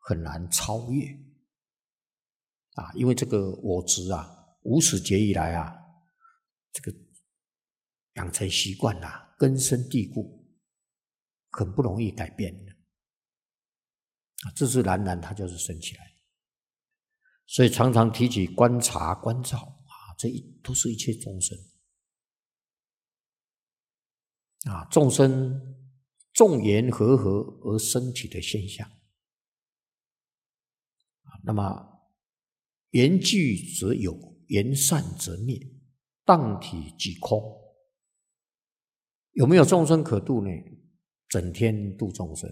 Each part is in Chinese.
很难超越啊，因为这个我执啊，无始劫以来啊，这个养成习惯啊，根深蒂固，很不容易改变的啊，自自然然它就是生起来。所以常常提起观察、关照啊，都是一切众生啊，众生众缘和合而生起的现象。那么缘聚则有，缘散则灭，当体即空。有没有众生可度呢？整天度众生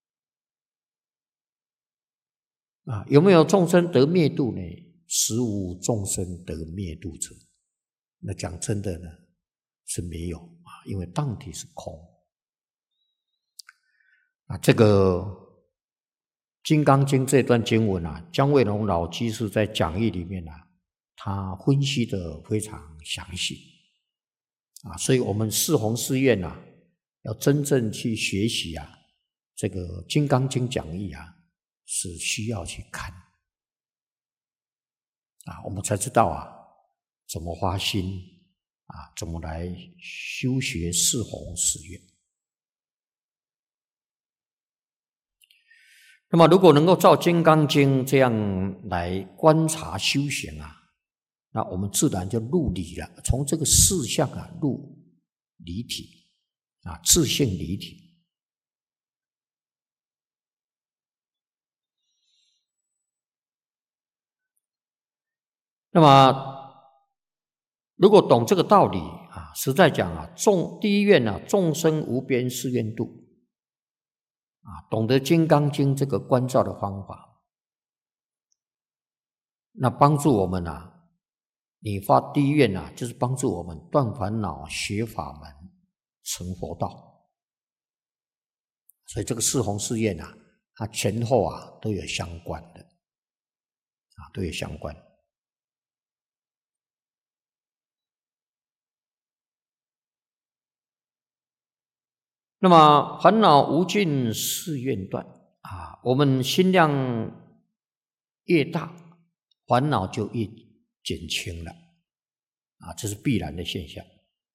啊！有没有众生得灭度呢？实无众生得灭度者。那讲真的呢，是没有啊，因为当体是空啊。这个《金刚经》这段经文啊，姜维龙老居士在讲义里面啊，他分析的非常详细啊，所以我们四弘誓愿啊，要真正去学习啊，这个《金刚经》讲义啊，是需要去看啊，我们才知道啊，怎么发心啊，怎么来修学四弘誓愿。那么如果能够照《金刚经》这样来观察修行啊，那我们自然就入理了，从这个事相啊入理体啊，自性理体。那么如果懂这个道理啊，实在讲啊，第一愿啊，众生无边誓愿度啊，懂得《金刚经》这个观照的方法，那帮助我们啊，你发第一愿啊，就是帮助我们断烦恼、学法门、成佛道。所以这个四弘誓愿啊，它前后啊都有相关的啊，都有相关。那么烦恼无尽誓愿断啊，我们心量越大，烦恼就越减轻了啊，这是必然的现象。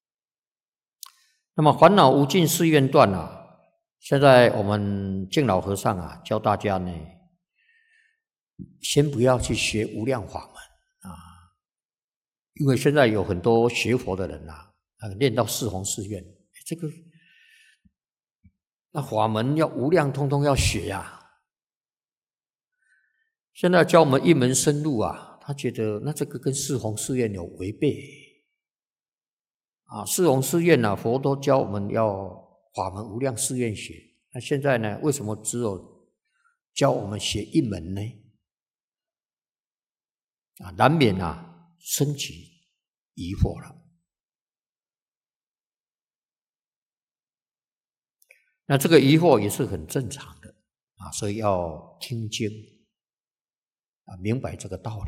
那么烦恼无尽誓愿断啊，现在我们净老和尚啊教大家呢，先不要去学无量法门啊，因为现在有很多学佛的人啊，念到四弘誓愿，这个那法门要无量，通通要学呀。现在教我们一门深入啊，他觉得那这个跟四弘誓愿有违背啊。四弘誓愿啊，佛都教我们要法门无量誓愿学，那现在呢，为什么只有教我们学一门呢？啊，难免啊升起疑惑了。那这个疑惑也是很正常的啊，所以要听经啊，明白这个道理。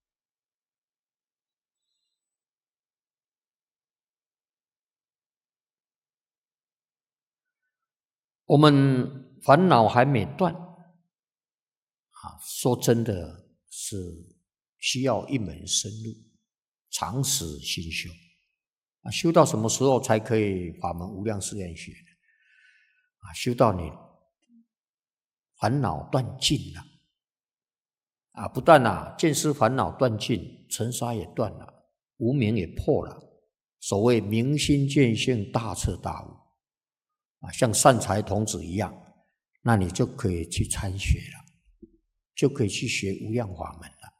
我们烦恼还没断啊，说真的是需要一门深入，长时心修啊，修到什么时候才可以法门无量誓愿学呢？啊，修到你烦恼断尽了啊，不但啊见思烦恼断尽，尘沙也断了，无明也破了，所谓明心见性，大彻大悟啊，像善财童子一样，那你就可以去参学了，就可以去学无量法门了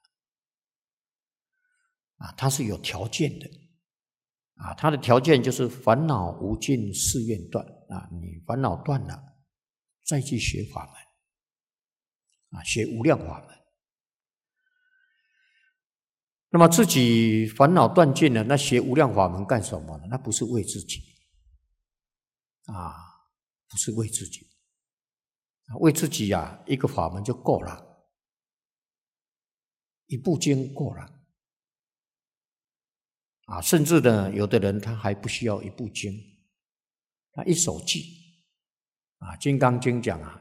啊，它是有条件的啊，它的条件就是烦恼无尽誓愿断啊，你烦恼断了，再去学法门啊，学无量法门。那么自己烦恼断尽了，那学无量法门干什么呢？那不是为自己啊，不是为自己，为自己啊，一个法门就够了，一部经够了啊，甚至呢，有的人他还不需要一部经，他一手记啊，《金刚经》讲啊，